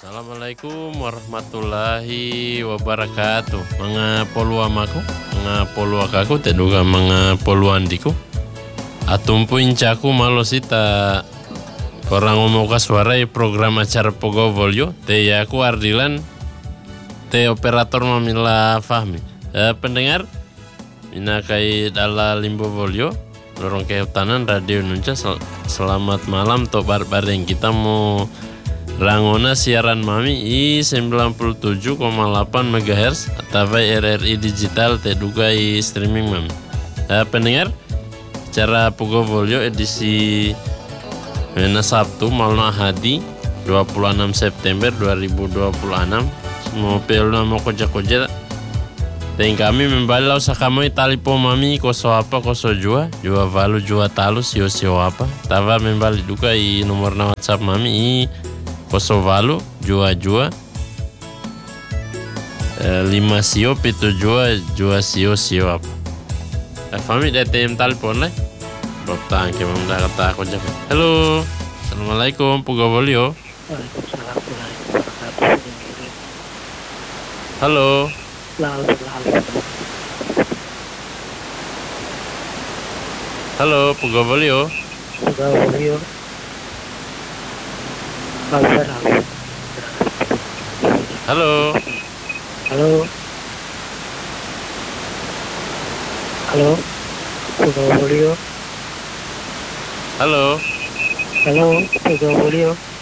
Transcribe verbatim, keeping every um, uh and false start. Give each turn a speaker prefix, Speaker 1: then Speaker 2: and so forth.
Speaker 1: Assalamualaikum warahmatullahi wabarakatuh. Mga poluam aku, mga poluak aku, teduga mga poluan diku. Atumpuin caku malo sita orang ngomong suara program acara Pogo Volio. Te aku Ardilan, te operator Mamila Fahmi. Eh, pendengar, ina kai dala limbo Volio, lorong kehutanan radio Nunca. Sel- selamat malam to bar-bar yang kita mau Rangona siaran mami i sembilan puluh tujuh koma delapan megahertz atau R R I digital teduga i streaming mami. Eh, pendengar, acara Pogo Volio edisi Mena Sabtu malam Ahadi dua puluh enam September dua ribu dua puluh enam. Semua pelu nama koja-koja. Dan kami membalau sakamoi talipo mami koso apa koso jua jua valu jua talus sio sio apa. Tava membali duka i nomor na WhatsApp mami i koso valu jua jua eh, lima sio pitu jua jua sio sio apa. Eh, fami dete tem telepon lah. Bob tangke mamda kata aku jaga. Halo, assalamualaikum Pogo Volio.
Speaker 2: Waalaikumsalam warahmatullahi wabarakatuh.
Speaker 1: Halo,
Speaker 2: Lalu lalu
Speaker 1: halo Pogo Volio.
Speaker 2: Pogo Volio. Lalu lalu.
Speaker 1: Halo,
Speaker 2: Halo. Halo. Pogo Volio.
Speaker 1: halo.
Speaker 2: Halo. Pogo Volio.